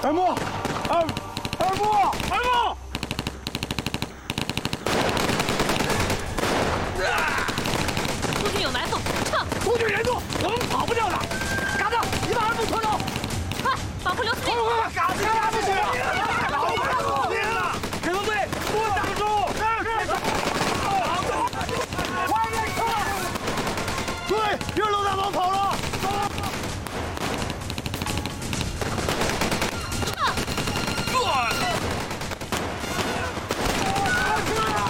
二木，二木！ 苏军有埋伏，撤！ 苏军严重，我们跑不掉的。嘎子，你把二木拖走。 快，保护刘司令！ 快！嘎子，